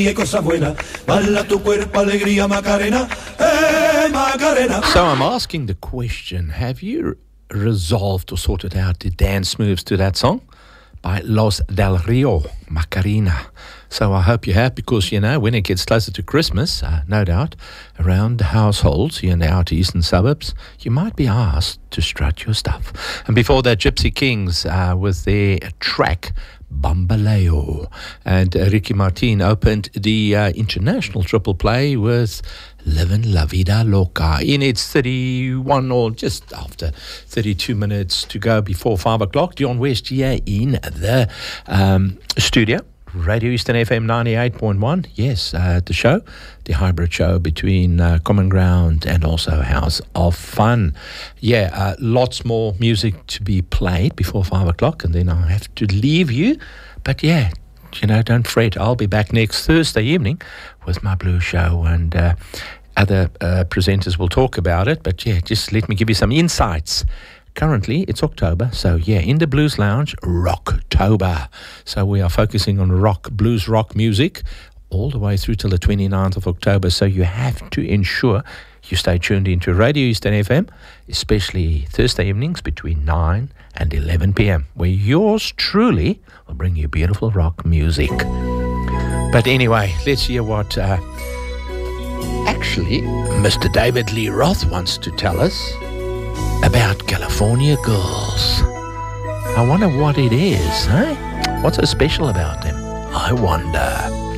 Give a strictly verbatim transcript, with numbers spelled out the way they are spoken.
y cosa buena, bala tu cuerpo, alegría, Macarena, eh, Macarena. So I'm asking the question, have you resolved or sorted out the dance moves to that song by Los Del Rio, Macarena? So I hope you have, because, you know, when it gets closer to Christmas, uh, no doubt, around the households here in the outer eastern suburbs, you might be asked to strut your stuff. And before that, Gypsy Kings uh, with their track Bambaleo. And uh, Ricky Martin opened the uh, international triple play with Livin' La Vida Loca in its thirty-one or just after thirty-two minutes to go before five o'clock. Dion West here in the um, studio. Radio Eastern F M ninety-eight point one. Yes, uh, the show, the hybrid show between uh, Common Ground and also House of Fun. Yeah, uh, lots more music to be played before five o'clock, and then I have to leave you. But yeah, you know, don't fret. I'll be back next Thursday evening with my Blue Show, and uh, other uh, presenters will talk about it. But yeah, just let me give you some insights. Currently, it's October, so yeah, in the Blues Lounge, Rocktober. So we are focusing on rock, blues rock music all the way through till the twenty-ninth of October. So you have to ensure you stay tuned into Radio Eastern F M, especially Thursday evenings between nine and eleven p.m, where yours truly will bring you beautiful rock music. But anyway, let's hear what uh, actually Mister David Lee Roth wants to tell us about California girls. I wonder what it is, huh? What's so special about them? I wonder.